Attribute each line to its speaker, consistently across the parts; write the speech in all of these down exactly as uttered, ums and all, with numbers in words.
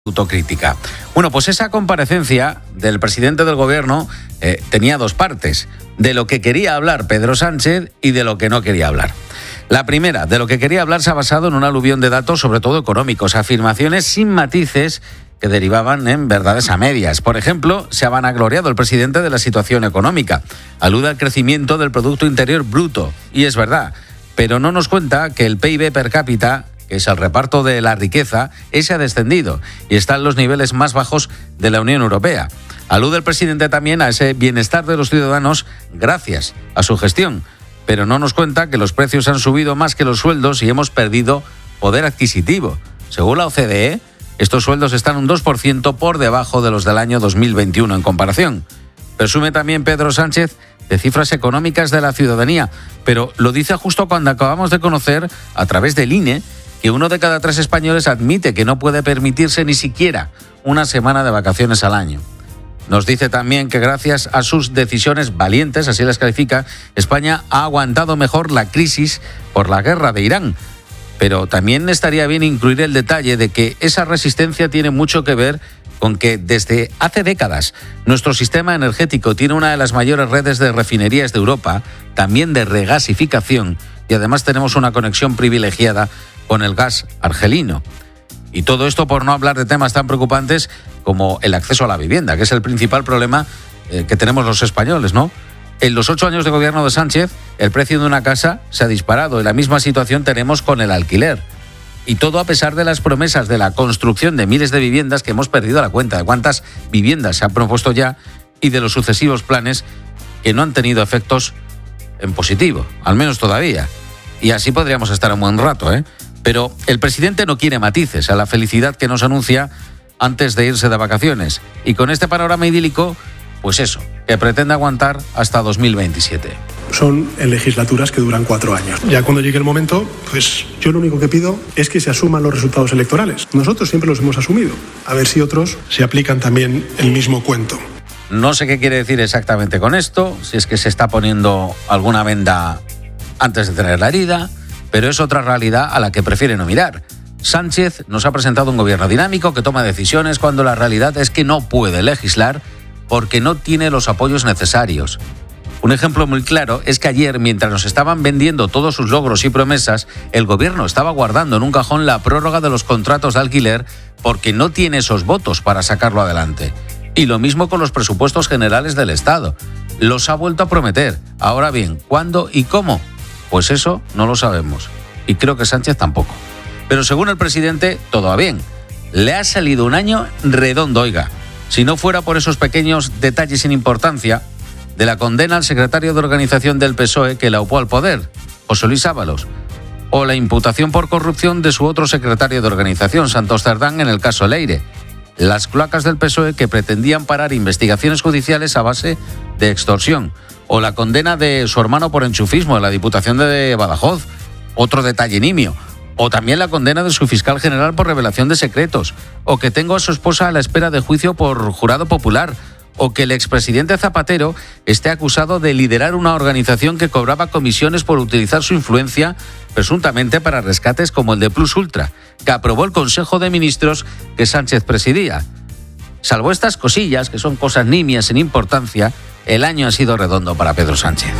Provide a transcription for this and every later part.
Speaker 1: autocrítica. Bueno, pues esa comparecencia del presidente del gobierno eh, tenía dos partes, de lo que quería hablar Pedro Sánchez y de lo que no quería hablar. La primera, de lo que quería hablar, se ha basado en un aluvión de datos, sobre todo económicos, afirmaciones sin matices que derivaban en verdades a medias. Por ejemplo, se ha vanagloriado el presidente de la situación económica. Alude al crecimiento del Producto Interior Bruto, y es verdad, pero no nos cuenta que el P I B per cápita, que es el reparto de la riqueza, ese ha descendido y está en los niveles más bajos de la Unión Europea. Alude el presidente también a ese bienestar de los ciudadanos gracias a su gestión, pero no nos cuenta que los precios han subido más que los sueldos y hemos perdido poder adquisitivo. Según la O C D E, estos sueldos están un dos por ciento por debajo de los del año dos mil veintiuno en comparación. Presume también Pedro Sánchez de cifras económicas de la ciudadanía, pero lo dice justo cuando acabamos de conocer, a través del I N E, que uno de cada tres españoles admite que no puede permitirse ni siquiera una semana de vacaciones al año. Nos dice también que gracias a sus decisiones valientes, así las califica, España ha aguantado mejor la crisis por la guerra de Irán. Pero también estaría bien incluir el detalle de que esa resistencia tiene mucho que ver con que desde hace décadas nuestro sistema energético tiene una de las mayores redes de refinerías de Europa, también de regasificación, y además tenemos una conexión privilegiada con el gas argelino. Y todo esto por no hablar de temas tan preocupantes como el acceso a la vivienda, que es el principal problema eh, que tenemos los españoles, ¿no? En los ocho años de gobierno de Sánchez, el precio de una casa se ha disparado y la misma situación tenemos con el alquiler. Y todo a pesar de las promesas de la construcción de miles de viviendas, que hemos perdido la cuenta de cuántas viviendas se han propuesto ya, y de los sucesivos planes que no han tenido efectos en positivo, al menos todavía. Y así podríamos estar un buen rato, ¿eh? Pero el presidente no quiere matices a la felicidad que nos anuncia antes de irse de vacaciones. Y con este panorama idílico, pues eso, que pretende aguantar hasta dos mil veintisiete.
Speaker 2: Son en legislaturas que duran cuatro años. Ya cuando llegue el momento, pues yo lo único que pido es que se asuman los resultados electorales. Nosotros siempre los hemos asumido. A ver si otros se aplican también el mismo cuento.
Speaker 1: No sé qué quiere decir exactamente con esto, si es que se está poniendo alguna venda antes de tener la herida, pero es otra realidad a la que prefiere no mirar. Sánchez nos ha presentado un gobierno dinámico que toma decisiones cuando la realidad es que no puede legislar porque no tiene los apoyos necesarios. Un ejemplo muy claro es que ayer, mientras nos estaban vendiendo todos sus logros y promesas, el gobierno estaba guardando en un cajón la prórroga de los contratos de alquiler porque no tiene esos votos para sacarlo adelante. Y lo mismo con los presupuestos generales del Estado. Los ha vuelto a prometer. Ahora bien, ¿cuándo y cómo? Pues eso no lo sabemos. Y creo que Sánchez tampoco. Pero según el presidente, todo va bien. Le ha salido un año redondo, oiga. Si no fuera por esos pequeños detalles sin importancia, de la condena al secretario de organización del P S O E que la upó al poder, José Luis Ábalos, o la imputación por corrupción de su otro secretario de organización, Santos Cerdán, en el caso Leire. Las cloacas del P S O E que pretendían parar investigaciones judiciales a base de extorsión, o la condena de su hermano por enchufismo en la Diputación de Badajoz, otro detalle nimio, o también la condena de su fiscal general por revelación de secretos, o que tengo a su esposa a la espera de juicio por jurado popular, o que el expresidente Zapatero esté acusado de liderar una organización que cobraba comisiones por utilizar su influencia presuntamente para rescates como el de Plus Ultra, que aprobó el Consejo de Ministros que Sánchez presidía. Salvo estas cosillas, que son cosas nimias sin importancia, el año ha sido redondo para Pedro Sánchez.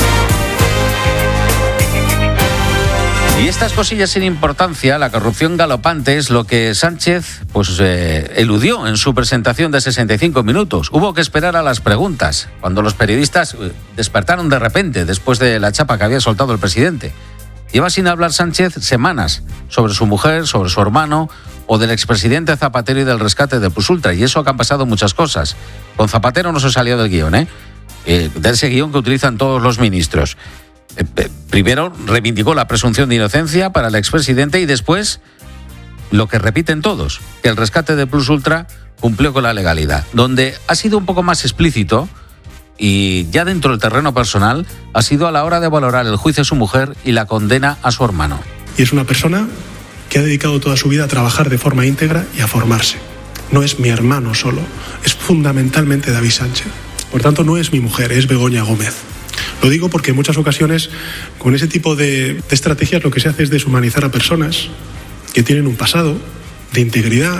Speaker 1: Y estas cosillas sin importancia, la corrupción galopante, es lo que Sánchez pues eh, eludió en su presentación de sesenta y cinco minutos. Hubo que esperar a las preguntas, cuando los periodistas eh, despertaron de repente después de la chapa que había soltado el presidente. Lleva sin hablar Sánchez semanas sobre su mujer, sobre su hermano o del expresidente Zapatero y del rescate de Plus Ultra. Y eso que han pasado muchas cosas. Con Zapatero no se salió del guión, ¿eh? eh de ese guión que utilizan todos los ministros. Primero reivindicó la presunción de inocencia para el expresidente y después lo que repiten todos, que el rescate de Plus Ultra cumplió con la legalidad. Donde ha sido un poco más explícito y ya dentro del terreno personal ha sido a la hora de valorar el juicio a su mujer y la condena a su hermano.
Speaker 2: Y es una persona que ha dedicado toda su vida a trabajar de forma íntegra y a formarse. No es mi hermano solo, es fundamentalmente David Sánchez. Por tanto, no es mi mujer, es Begoña Gómez. Lo digo porque en muchas ocasiones con ese tipo de, de estrategias lo que se hace es deshumanizar a personas que tienen un pasado de integridad,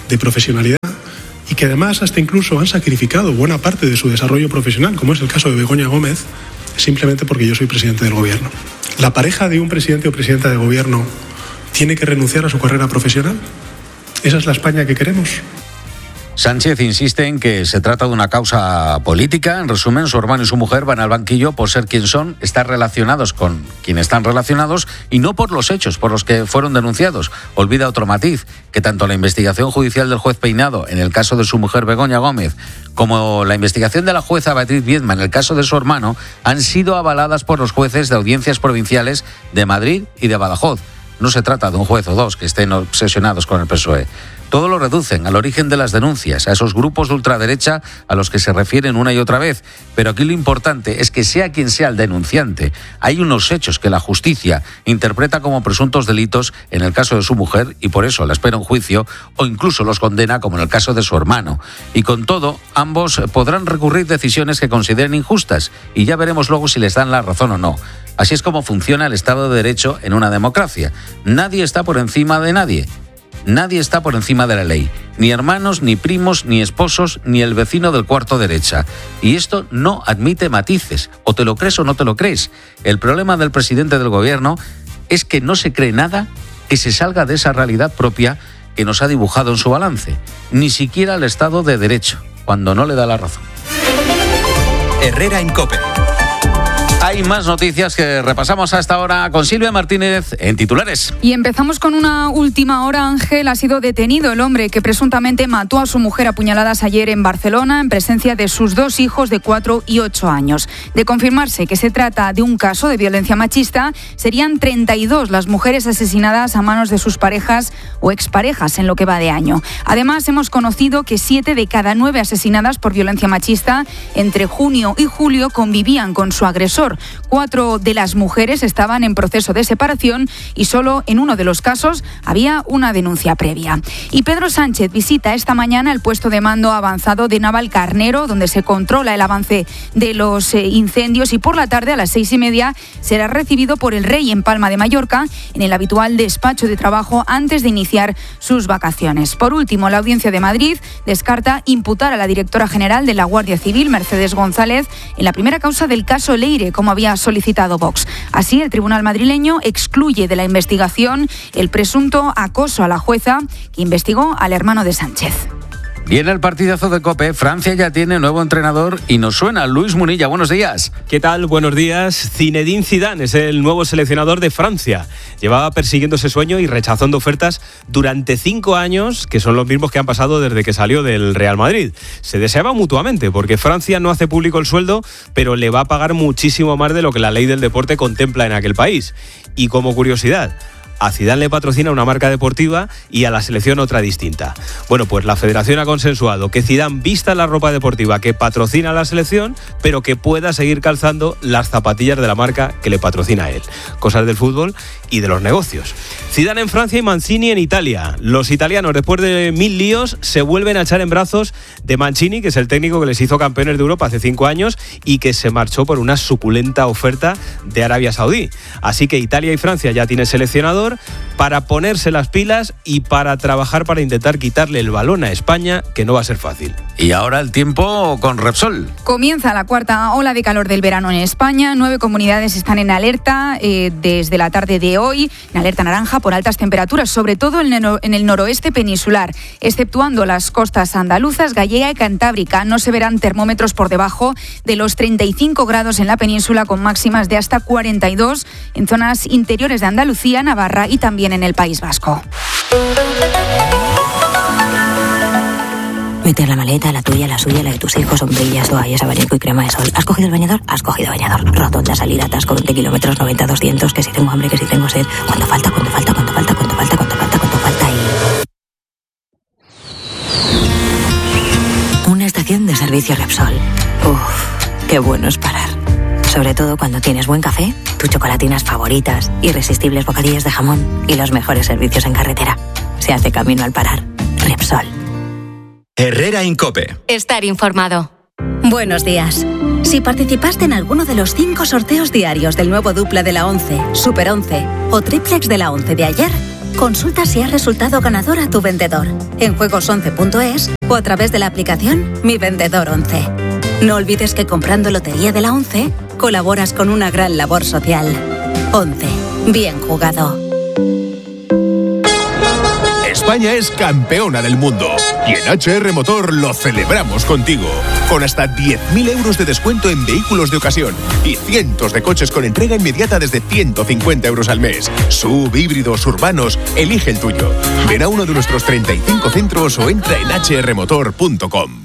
Speaker 2: de profesionalidad y que además hasta incluso han sacrificado buena parte de su desarrollo profesional, como es el caso de Begoña Gómez, simplemente porque yo soy presidente del gobierno. ¿La pareja de un presidente o presidenta de gobierno tiene que renunciar a su carrera profesional? ¿Esa es la España que queremos?
Speaker 1: Sánchez insiste en que se trata de una causa política. En resumen, su hermano y su mujer van al banquillo por ser quien son, estar relacionados con quienes están relacionados y no por los hechos por los que fueron denunciados. Olvida otro matiz, que tanto la investigación judicial del juez Peinado en el caso de su mujer Begoña Gómez como la investigación de la jueza Beatriz Viedma en el caso de su hermano han sido avaladas por los jueces de audiencias provinciales de Madrid y de Badajoz. No se trata de un juez o dos que estén obsesionados con el P S O E. Todo lo reducen al origen de las denuncias, a esos grupos de ultraderecha a los que se refieren una y otra vez. Pero aquí lo importante es que sea quien sea el denunciante, hay unos hechos que la justicia interpreta como presuntos delitos en el caso de su mujer y por eso la espera un juicio o incluso los condena como en el caso de su hermano. Y con todo, ambos podrán recurrir decisiones que consideren injustas y ya veremos luego si les dan la razón o no. Así es como funciona el Estado de Derecho en una democracia. Nadie está por encima de nadie. Nadie está por encima de la ley. Ni hermanos, ni primos, ni esposos, ni el vecino del cuarto derecha. Y esto no admite matices. O te lo crees o no te lo crees. El problema del presidente del gobierno es que no se cree nada que se salga de esa realidad propia que nos ha dibujado en su balance. Ni siquiera el Estado de Derecho, cuando no le da la razón.
Speaker 3: Herrera en COPE.
Speaker 1: Hay más noticias que repasamos hasta ahora con Silvia Martínez en titulares.
Speaker 4: Y empezamos con una última hora. Ángel, ha sido detenido el hombre que presuntamente mató a su mujer a puñaladas ayer en Barcelona en presencia de sus dos hijos de cuatro y ocho años. De confirmarse que se trata de un caso de violencia machista, serían treinta y dos las mujeres asesinadas a manos de sus parejas o exparejas en lo que va de año. Además, hemos conocido que siete de cada nueve asesinadas por violencia machista entre junio y julio convivían con su agresor. Cuatro de las mujeres estaban en proceso de separación y solo en uno de los casos había una denuncia previa. Y Pedro Sánchez visita esta mañana el puesto de mando avanzado de Navalcarnero, donde se controla el avance de los eh, incendios, y por la tarde a las seis y media será recibido por el Rey en Palma de Mallorca, en el habitual despacho de trabajo antes de iniciar sus vacaciones. Por último, la Audiencia de Madrid descarta imputar a la directora general de la Guardia Civil, Mercedes González, en la primera causa del caso Leire, como había solicitado Vox. Así, el tribunal madrileño excluye de la investigación el presunto acoso a la jueza que investigó al hermano de Sánchez.
Speaker 1: Viene el partidazo de COPE. Francia ya tiene nuevo entrenador y nos suena Luis Munilla. Buenos días.
Speaker 5: ¿Qué tal? Buenos días. Zinedine Zidane es el nuevo seleccionador de Francia. Llevaba persiguiendo ese sueño y rechazando ofertas durante cinco años, que son los mismos que han pasado desde que salió del Real Madrid. Se deseaba mutuamente, porque Francia no hace público el sueldo, pero le va a pagar muchísimo más de lo que la ley del deporte contempla en aquel país. Y como curiosidad, a Zidane le patrocina una marca deportiva y a la selección otra distinta. Bueno, pues la federación ha consensuado que Zidane vista la ropa deportiva que patrocina a la selección, pero que pueda seguir calzando las zapatillas de la marca que le patrocina a él. Cosas del fútbol y de los negocios. Zidane en Francia y Mancini en Italia. Los italianos, después de mil líos, se vuelven a echar en brazos de Mancini, que es el técnico que les hizo campeones de Europa hace cinco años y que se marchó por una suculenta oferta de Arabia Saudí. Así que Italia y Francia ya tienen seleccionador para ponerse las pilas y para trabajar para intentar quitarle el balón a España, que no va a ser fácil.
Speaker 1: Y ahora el tiempo con Repsol.
Speaker 4: Comienza la cuarta ola de calor del verano en España. Nueve comunidades están en alerta eh, desde la tarde de hoy, en alerta naranja por altas temperaturas, sobre todo en el, en el noroeste peninsular. Exceptuando las costas andaluzas, gallega y cantábrica, no se verán termómetros por debajo de los treinta y cinco grados en la península, con máximas de hasta cuarenta y dos en zonas interiores de Andalucía, Navarra y también en el País Vasco.
Speaker 6: Meter la maleta, la tuya, la suya, la de tus hijos, sombrillas, toallas, abanico y crema de sol. ¿Has cogido el bañador? Has cogido bañador. Rotonda, salida, atasco, veinte kilómetros, noventa, doscientos, que si tengo hambre, que si tengo sed. ¿Cuánto falta? ¿Cuánto falta? ¿Cuánto falta? ¿Cuánto falta? ¿Cuánto falta? ¿Cuánto falta? Y... una estación de servicio Repsol. Uff, qué bueno es parar. Sobre todo cuando tienes buen café, tus chocolatinas favoritas, irresistibles bocadillos de jamón y los mejores servicios en carretera. Se hace camino al parar. Repsol.
Speaker 3: Herrera en COPE.
Speaker 7: Estar informado.
Speaker 8: Buenos días. Si participaste en alguno de los cinco sorteos diarios del nuevo Dupla de la once, Super once o Triplex de la once de ayer, Consulta si has resultado ganador a tu vendedor en juegos once punto es o a través de la aplicación Mi Vendedor once. No olvides que comprando Lotería de la once, colaboras con una gran labor social. once. Bien jugado.
Speaker 7: España es campeona del mundo y en H R Motor lo celebramos contigo. Con hasta diez mil euros de descuento en vehículos de ocasión y cientos de coches con entrega inmediata desde ciento cincuenta euros al mes. Sub, híbridos, urbanos, elige el tuyo. Ven a uno de nuestros treinta y cinco centros o entra en hache erre motor punto com.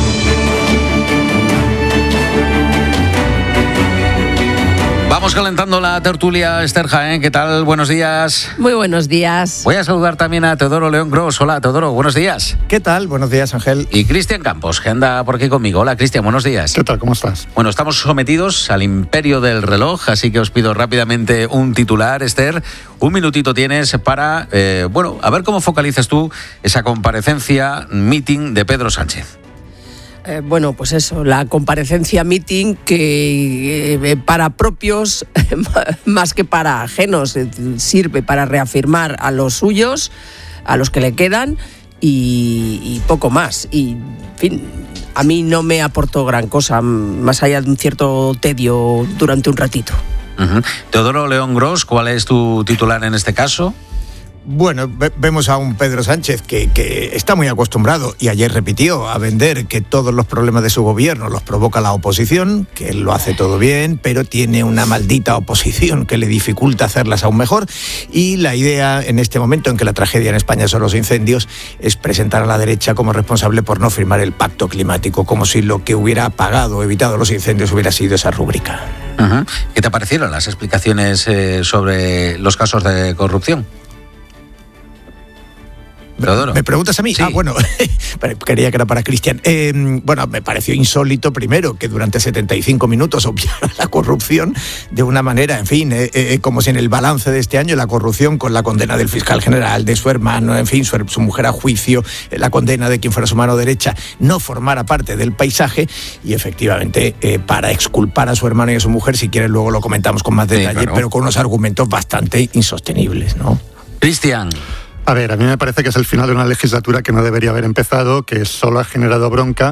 Speaker 1: Vamos calentando la tertulia, Esther Jaén, ¿qué tal? Buenos días.
Speaker 9: Muy buenos días.
Speaker 1: Voy a saludar también a Teodoro León Gros. Hola, Teodoro, buenos días.
Speaker 10: ¿Qué tal? Buenos días, Ángel.
Speaker 1: Y Cristian Campos, que anda por aquí conmigo. Hola, Cristian, buenos días.
Speaker 11: ¿Qué tal? ¿Cómo estás?
Speaker 1: Bueno, estamos sometidos al imperio del reloj, así que os pido rápidamente un titular, Esther. Un minutito tienes para, eh, bueno, a ver cómo focalizas tú esa comparecencia, meeting de Pedro Sánchez.
Speaker 9: Eh, bueno, pues eso, la comparecencia meeting que eh, para propios más que para ajenos eh, sirve para reafirmar a los suyos, a los que le quedan y, y poco más. Y, en fin, a mí no me aportó gran cosa, más allá de un cierto tedio durante un ratito.
Speaker 1: Uh-huh. Teodoro León Gros, ¿cuál es tu titular en este caso?
Speaker 10: Bueno, ve- vemos a un Pedro Sánchez que, que está muy acostumbrado y ayer repitió a vender que todos los problemas de su gobierno los provoca la oposición, que él lo hace todo bien, pero tiene una maldita oposición que le dificulta hacerlas aún mejor. Y la idea en este momento en que la tragedia en España son los incendios es presentar a la derecha como responsable por no firmar el pacto climático, como si lo que hubiera apagado o evitado los incendios hubiera sido esa rúbrica.
Speaker 1: Uh-huh. ¿Qué te parecieron las explicaciones eh, sobre los casos de corrupción? Teodoro.
Speaker 10: ¿Me preguntas a mí? Sí. Ah, bueno, quería que era para Cristian. Eh, bueno, me pareció insólito, primero, que durante setenta y cinco minutos obviara la corrupción de una manera, en fin, eh, eh, como si en el balance de este año la corrupción con la condena del fiscal general, de su hermano, en fin, su, su mujer a juicio, eh, la condena de quien fuera su mano derecha, no formara parte del paisaje y efectivamente eh, para exculpar a su hermano y a su mujer, si quieres luego lo comentamos con más detalle, sí, claro, pero con unos argumentos bastante insostenibles, ¿no?
Speaker 1: Cristian.
Speaker 11: A ver, a mí me parece que es el final de una legislatura que no debería haber empezado, que solo ha generado bronca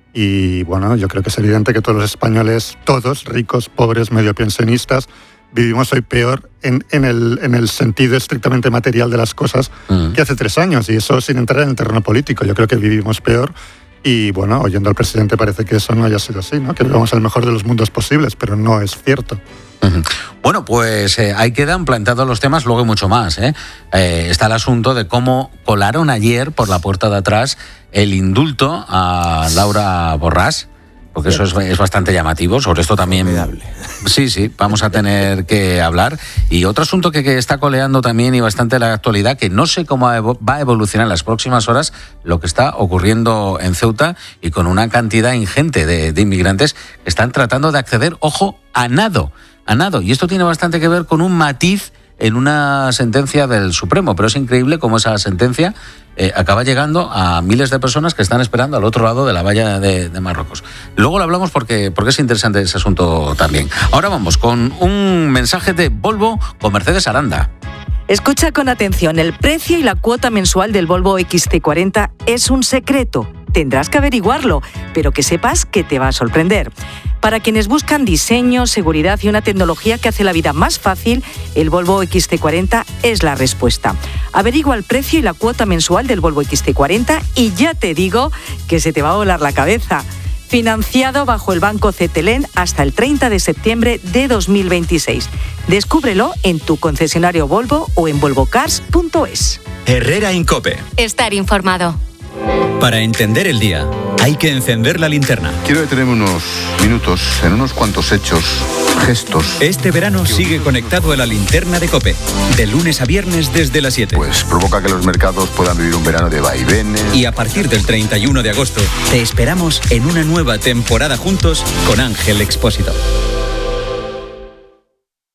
Speaker 11: y, bueno, yo creo que es evidente que todos los españoles, todos, ricos, pobres, medio pensionistas, vivimos hoy peor en, en, el, en el sentido estrictamente material de las cosas mm. que hace tres años, y eso sin entrar en el terreno político. Yo creo que vivimos peor y, bueno, oyendo al presidente parece que eso no haya sido así, ¿no? Que vivamos el mejor de los mundos posibles, pero no es cierto.
Speaker 1: Uh-huh. Bueno, pues eh, ahí quedan planteados los temas, luego hay mucho más. ¿eh? Eh, está el asunto de cómo colaron ayer por la puerta de atrás el indulto a Laura Borràs, porque eso es, es bastante llamativo. Sobre esto también... Formidable. Sí, sí, vamos a tener que hablar. Y otro asunto que, que está coleando también y bastante la actualidad, que no sé cómo va a evolucionar en las próximas horas, lo que está ocurriendo en Ceuta y con una cantidad ingente de, de inmigrantes que están tratando de acceder, ojo, a nado. A nado. Y esto tiene bastante que ver con un matiz en una sentencia del Supremo, pero es increíble cómo esa sentencia eh, acaba llegando a miles de personas que están esperando al otro lado de la valla de, de Marruecos. Luego lo hablamos porque, porque es interesante ese asunto también. Ahora vamos con un mensaje de Volvo con Mercedes Aranda.
Speaker 12: Escucha con atención, el precio y la cuota mensual del Volvo equis ce cuarenta es un secreto. Tendrás que averiguarlo, pero que sepas que te va a sorprender. Para quienes buscan diseño, seguridad y una tecnología que hace la vida más fácil, el Volvo equis ce cuarenta es la respuesta. Averigua el precio y la cuota mensual del Volvo equis ce cuarenta y ya te digo que se te va a volar la cabeza. Financiado bajo el Banco Cetelem hasta el treinta de septiembre de dos mil veintiséis. Descúbrelo en tu concesionario Volvo o en volvo cars punto es.
Speaker 3: Herrera Incope.
Speaker 13: Estar informado.
Speaker 3: Para entender el día, hay que encender la linterna.
Speaker 14: Quiero detenerme unos minutos en unos cuantos hechos, gestos.
Speaker 3: Este verano sigue conectado a la linterna de COPE, de lunes a viernes desde las siete.
Speaker 14: Pues provoca que los mercados puedan vivir un verano de vaivenes.
Speaker 3: Y a partir del treinta y uno de agosto, te esperamos en una nueva temporada juntos con Ángel Expósito.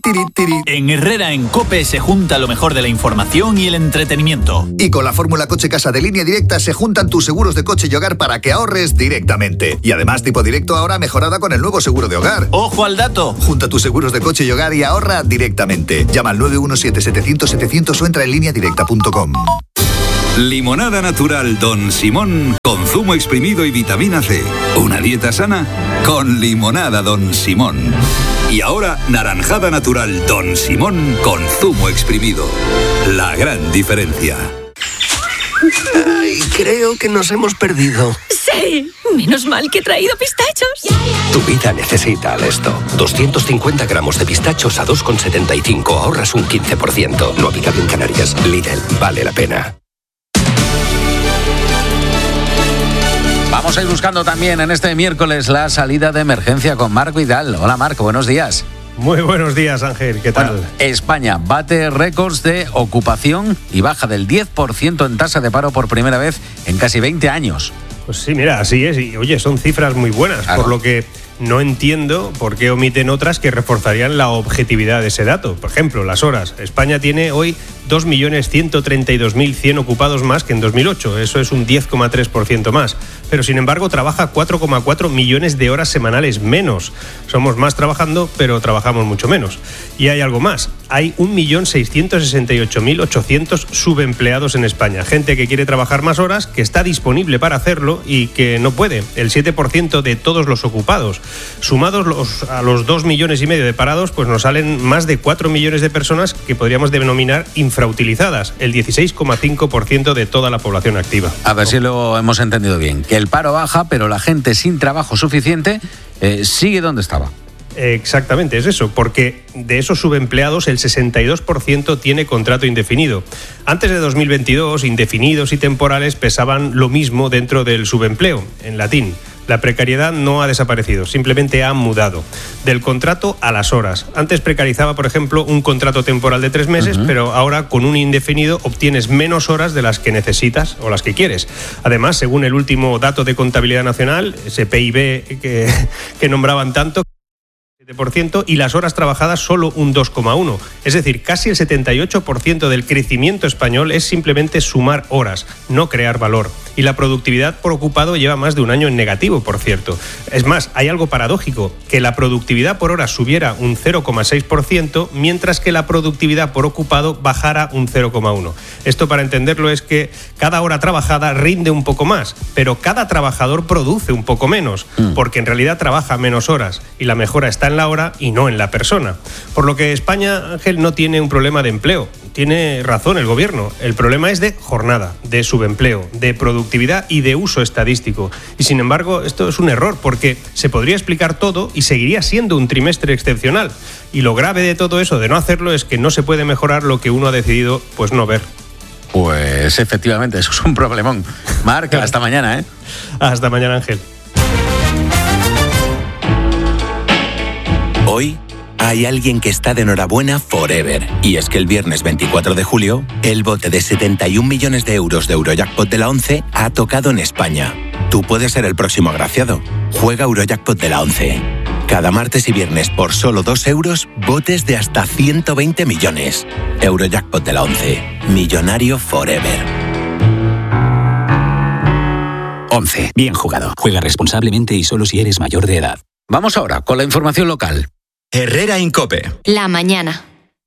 Speaker 13: tiri, tiri. En Herrera en COPE se junta lo mejor de la información y el entretenimiento.
Speaker 15: Y con la fórmula Coche Casa de Línea Directa se juntan tus seguros de coche y hogar para que ahorres directamente. Y además tipo directo ahora mejorada con el nuevo seguro de hogar.
Speaker 13: ¡Ojo al dato!
Speaker 15: Junta tus seguros de coche y hogar y ahorra directamente. Llama al nueve uno siete, setecientos, setecientos o entra en línea directa punto com.
Speaker 16: Limonada natural Don Simón con zumo exprimido y vitamina C. Una dieta sana con limonada Don Simón. Y ahora naranjada natural Don Simón con zumo exprimido. La gran diferencia.
Speaker 17: Ay, creo que nos hemos perdido.
Speaker 18: Sí, menos mal que he traído pistachos.
Speaker 17: Tu vida necesita esto. doscientos cincuenta gramos de pistachos a dos con setenta y cinco. Ahorras un quince por ciento. No habitable en Canarias. Lidl, vale la pena.
Speaker 1: Vamos a ir buscando también en este miércoles la salida de emergencia con Marc Vidal. Hola Marc, buenos días.
Speaker 19: Muy buenos días, Ángel, ¿qué tal?
Speaker 1: Bueno, España bate récords de ocupación y baja del diez por ciento en tasa de paro por primera vez en casi veinte años.
Speaker 19: Pues sí, mira, así es. Y oye, son cifras muy buenas, claro. Por lo que no entiendo por qué omiten otras que reforzarían la objetividad de ese dato. Por ejemplo, las horas. España tiene hoy dos millones ciento treinta y dos mil cien ocupados más que en dos mil ocho. Eso es un diez coma tres por ciento más. Pero sin embargo trabaja cuatro coma cuatro millones de horas semanales menos. Somos más trabajando, pero trabajamos mucho menos. Y hay algo más. Hay un millón seiscientos sesenta y ocho mil ochocientos subempleados en España. Gente que quiere trabajar más horas, que está disponible para hacerlo y que no puede. El siete por ciento de todos los ocupados. Sumados los, a los dos millones y medio de parados, pues nos salen más de cuatro millones de personas que podríamos denominar infrautilizadas, el dieciséis coma cinco por ciento de toda la población activa.
Speaker 1: A ver si lo hemos entendido bien. Que el paro baja, pero la gente sin trabajo suficiente eh, sigue donde estaba.
Speaker 19: Exactamente, es eso, porque de esos subempleados el sesenta y dos por ciento tiene contrato indefinido. Antes de dos mil veintidós, indefinidos y temporales pesaban lo mismo dentro del subempleo, en latín. La precariedad no ha desaparecido, simplemente ha mudado. Del contrato a las horas. Antes precarizaba, por ejemplo, un contrato temporal de tres meses, uh-huh. pero ahora con un indefinido obtienes menos horas de las que necesitas o las que quieres. Además, según el último dato de contabilidad nacional, ese P I B que, que nombraban tanto, siete por ciento, y las horas trabajadas solo un dos coma uno por ciento. Es decir, casi el setenta y ocho por ciento del crecimiento español es simplemente sumar horas, no crear valor. Y la productividad por ocupado lleva más de un año en negativo, por cierto. Es más, hay algo paradójico, que la productividad por hora subiera un cero coma seis por ciento, mientras que la productividad por ocupado bajara un cero coma uno por ciento. Esto, para entenderlo, es que cada hora trabajada rinde un poco más, pero cada trabajador produce un poco menos, mm. porque en realidad trabaja menos horas, y la mejora está en la hora y no en la persona. Por lo que España, Ángel, no tiene un problema de empleo. Tiene razón el gobierno. El problema es de jornada, de subempleo, de productividad y de uso estadístico. Y sin embargo, esto es un error, porque se podría explicar todo y seguiría siendo un trimestre excepcional. Y lo grave de todo eso, de no hacerlo, es que no se puede mejorar lo que uno ha decidido pues no ver.
Speaker 1: Pues efectivamente, eso es un problemón. Marc, hasta mañana, ¿eh?
Speaker 19: Hasta mañana, Ángel.
Speaker 20: Hoy hay alguien que está de enhorabuena forever. Y es que el viernes veinticuatro de julio, el bote de setenta y un millones de euros de Eurojackpot de la ONCE ha tocado en España. Tú puedes ser el próximo agraciado. Juega Eurojackpot de la ONCE. Cada martes y viernes por solo dos euros, botes de hasta ciento veinte millones. Eurojackpot de la ONCE. Millonario forever.
Speaker 21: ONCE. Bien jugado. Juega responsablemente y solo si eres mayor de edad.
Speaker 1: Vamos ahora con la información local.
Speaker 3: Herrera en COPE.
Speaker 22: La mañana.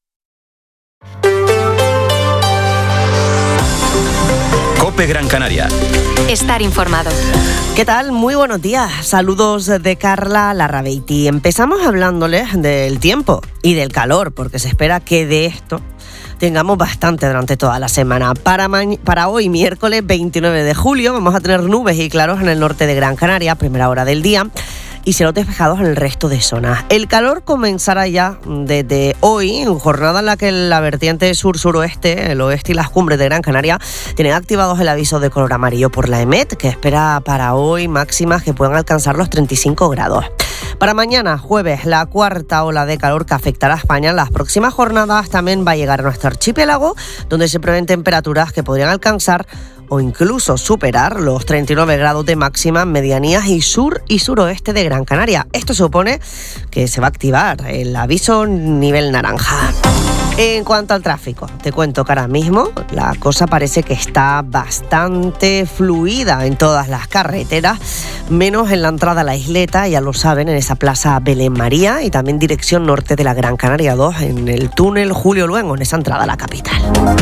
Speaker 3: COPE Gran Canaria.
Speaker 22: Estar informado.
Speaker 23: ¿Qué tal? Muy buenos días. Saludos de Carla Larrabeiti. Empezamos hablándoles del tiempo y del calor, porque se espera que de esto tengamos bastante durante toda la semana. Para, ma- para hoy, miércoles veintinueve de julio, vamos a tener nubes y claros en el norte de Gran Canaria, primera hora del día, y cielos despejados en el resto de zonas. El calor comenzará ya desde hoy, en jornada en la que la vertiente sur-suroeste, el oeste y las cumbres de Gran Canaria tienen activados el aviso de color amarillo por la EMET, que espera para hoy máximas que puedan alcanzar los treinta y cinco grados. Para mañana, jueves, la cuarta ola de calor que afectará a España en las próximas jornadas también va a llegar a nuestro archipiélago, donde se prevén temperaturas que podrían alcanzar o incluso superar los treinta y nueve grados de máxima en medianías y sur y suroeste de Gran Canaria. Esto supone que se va a activar el aviso nivel naranja. En cuanto al tráfico, te cuento que ahora mismo la cosa parece que está bastante fluida en todas las carreteras, menos en la entrada a la isleta, ya lo saben, en esa plaza Belén María, y también dirección norte de la Gran Canaria dos, en el túnel Julio Luengo, en esa entrada a la capital.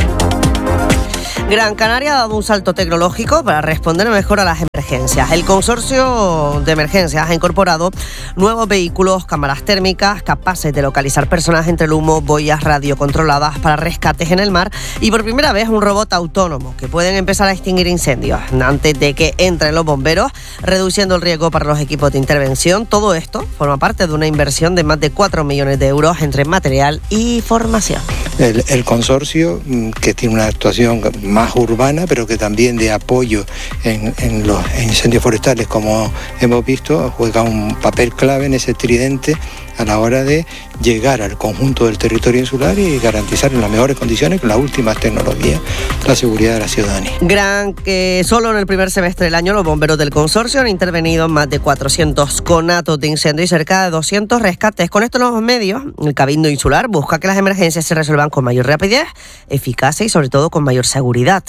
Speaker 23: Gran Canaria ha dado un salto tecnológico para responder mejor a las emergencias. El consorcio de emergencias ha incorporado nuevos vehículos, cámaras térmicas capaces de localizar personas entre el humo, boyas radiocontroladas para rescates en el mar y por primera vez un robot autónomo que pueden empezar a extinguir incendios antes de que entren los bomberos, reduciendo el riesgo para los equipos de intervención. Todo esto forma parte de una inversión de más de cuatro millones de euros entre material y formación.
Speaker 2: El, el consorcio, que tiene una actuación más urbana, pero que también de apoyo en, en los incendios forestales, como hemos visto, juega un papel clave en ese tridente a la hora de llegar al conjunto del territorio insular y garantizar en las mejores condiciones, con las últimas tecnologías, la seguridad de la ciudadanía.
Speaker 23: Gran que solo en el primer semestre del año los bomberos del consorcio han intervenido en más de cuatrocientos conatos de incendio y cerca de doscientos rescates. Con estos nuevos medios, el Cabildo Insular busca que las emergencias se resuelvan con mayor rapidez, eficacia y sobre todo con mayor seguridad.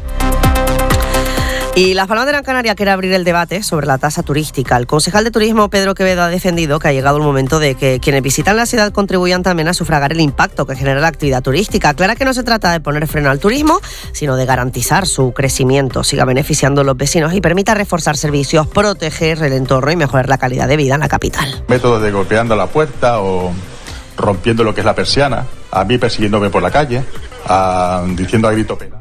Speaker 23: Y Las Palmas de Gran Canaria quiere abrir el debate sobre la tasa turística. El concejal de turismo, Pedro Quevedo, ha defendido que ha llegado el momento de que quienes visitan la ciudad contribuyan también a sufragar el impacto que genera la actividad turística. Aclara que no se trata de poner freno al turismo, sino de garantizar su crecimiento, siga beneficiando a los vecinos y permita reforzar servicios, proteger el entorno y mejorar la calidad de vida en la capital.
Speaker 4: Métodos de golpeando la puerta o rompiendo lo que es la persiana, a mí persiguiéndome por la calle, a, diciendo a grito pena.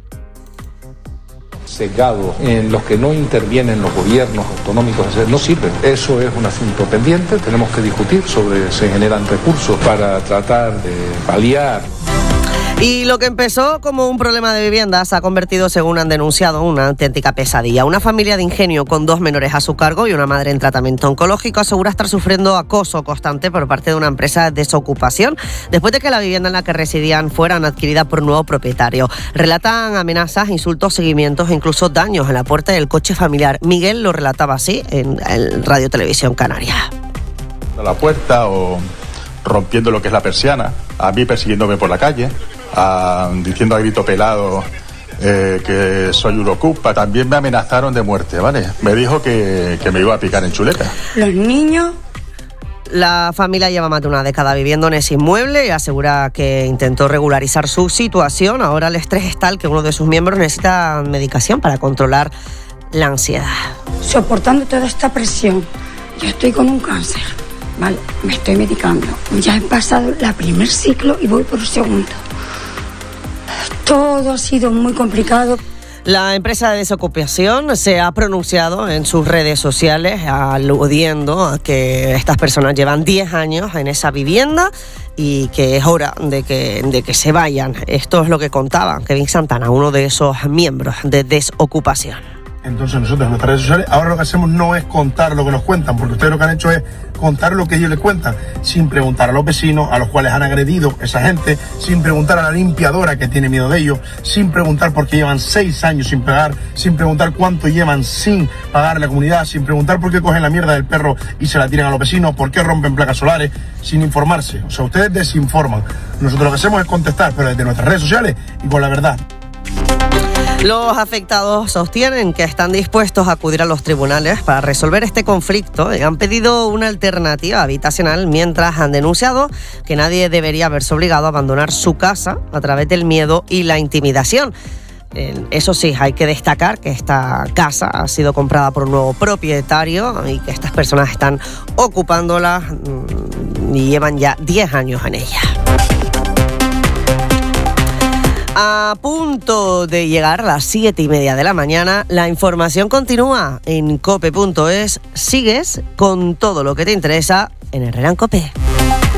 Speaker 5: Sesgado en los que no intervienen los gobiernos autonómicos, no sirve. Eso es un asunto pendiente, tenemos que discutir sobre si se generan recursos para tratar de paliar.
Speaker 23: Y lo que empezó como un problema de vivienda se ha convertido, según han denunciado, en una auténtica pesadilla. Una familia de Ingenio con dos menores a su cargo y una madre en tratamiento oncológico asegura estar sufriendo acoso constante por parte de una empresa de desocupación después de que la vivienda en la que residían fuera adquirida por un nuevo propietario. Relatan amenazas, insultos, seguimientos e incluso daños en la puerta del coche familiar. Miguel lo relataba así en el Radio Televisión Canaria.
Speaker 4: La puerta o rompiendo lo que es la persiana, a mí persiguiéndome por la calle, a, diciendo a grito pelado eh, que soy Eurocupa. También me amenazaron de muerte, ¿vale? Me dijo que, que me iba a picar en chuleta.
Speaker 23: Los niños... La familia lleva más de una década viviendo en ese inmueble y asegura que intentó regularizar su situación. Ahora el estrés es tal que uno de sus miembros necesita medicación para controlar la ansiedad.
Speaker 24: Soportando toda esta presión, yo estoy con un cáncer. Vale, me estoy medicando. Ya he pasado la primer ciclo y voy por el segundo. Todo ha sido muy complicado.
Speaker 23: La empresa de desocupación se ha pronunciado en sus redes sociales aludiendo a que estas personas llevan diez años en esa vivienda y que es hora de que, de que se vayan. Esto es lo que contaba Kevin Santana, uno de esos miembros de desocupación.
Speaker 25: Entonces nosotros en nuestras redes sociales ahora lo que hacemos no es contar lo que nos cuentan, porque ustedes lo que han hecho es contar lo que ellos les cuentan, sin preguntar a los vecinos a los cuales han agredido esa gente, sin preguntar a la limpiadora que tiene miedo de ellos, sin preguntar por qué llevan seis años sin pagar, sin preguntar cuánto llevan sin pagar la comunidad, sin preguntar por qué cogen la mierda del perro y se la tiran a los vecinos, por qué rompen placas solares, sin informarse. O sea, ustedes desinforman. Nosotros lo que hacemos es contestar, pero desde nuestras redes sociales y con la verdad.
Speaker 23: Los afectados sostienen que están dispuestos a acudir a los tribunales para resolver este conflicto y han pedido una alternativa habitacional, mientras han denunciado que nadie debería haberse obligado a abandonar su casa a través del miedo y la intimidación. Eso sí, hay que destacar que esta casa ha sido comprada por un nuevo propietario y que estas personas están ocupándola y llevan ya diez años en ella. A punto de llegar a las siete y media de la mañana, la información continúa en cope punto es. Sigues con todo lo que te interesa en Herrera en Cope.